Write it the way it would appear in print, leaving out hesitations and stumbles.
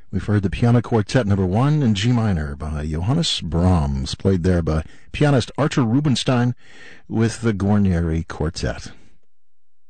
We've heard the Piano Quartet Number 1 in G minor by Johannes Brahms, played there by pianist Artur Rubinstein with the Guarneri Quartet.